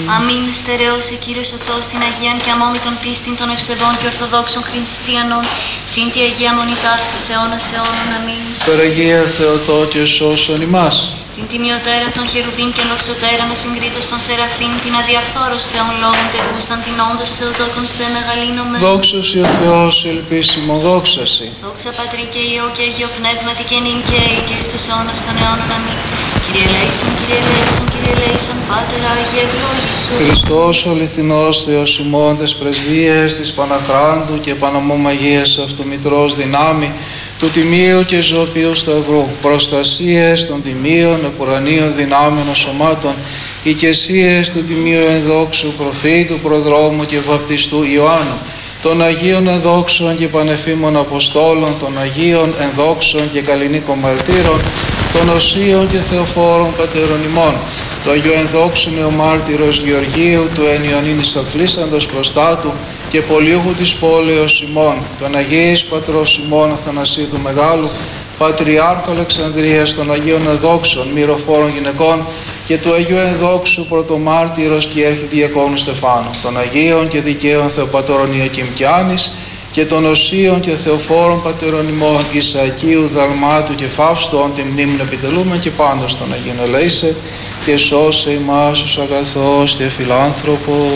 Αμήν. Στερεώσε Κύριος ο Θεός την Αγίαν και αμόμη των πίστην των ευσεβών και ορθοδόξων χριστιανών, συν τη Αγία Μονή ταύτης αιώνας αιώνων. Αμήν. Παναγία Θεοτόκε σώσον ημάς. Την τιμιωτέρα των χερουβίμ και δοξωτέρα με συγκρίτως των σεραφείμ, την αδιαφθόρος Θεών λόγων τεπούσαν, την όντως Θεοτόκον σε μεγαλύνομαι. Δόξωση ο Θεός ελπίσιμο, δόξαση. Δόξα Πατρί και Υιό και Αγίο Πνεύματι και νυν και αεί και στους αιώνας των αιώνων. Αμήν. Κύριε ελέησον, Κύριε ελέησον, Κύριε ελέησον, Πάτερ Άγιε ευλόγησον. Χριστός ο αληθινός Θεός ημών τες πρεσβείες της Παναχράντου και Παναμόμαγίας αυτού Μητρός δυνάμει, του Τιμίου και Ζωοποιού Σταυρού, προστασίες των Τιμίων επουρανίων δυνάμενων σωμάτων, οικεσίες του Τιμίου ενδόξου προφήτου, προδρόμου και βαπτιστού Ιωάννου, των Αγίων ενδόξων και πανεφήμων Αποστόλων, των Αγίων ενδόξων και καλλινίκων μαρτύρων, των Οσίων και Θεοφόρων πατέρων ημών, του Αγίου ενδόξου νεομάρτυρος Γεωργίου, του εν Ιωαννίνης Αθλήσαντος προστάτου και πολιούχου της πόλεως ημών, των Αγίης Πατρός ημών Αθανασίου του Μεγάλου, Πατριάρχου Αλεξανδρίας, των Αγίων ενδόξων μυροφόρων γυναικών και του Αγίου ενδόξου πρωτομάρτυρος και αρχιδιακόνου Στεφάνου, των Αγίων και δικαίων Θεοπατώρων Ιωακήμ και Άνης και των Οσίων και Θεοφόρων πατέρων ημών Ισαακίου, Δαλμάτου και Φαύστου, όν τη μνήμην επιτελούμε και πάντως των Αγίων ελέησε και σώσε ημάς ως αγαθός και φιλάνθρωπος.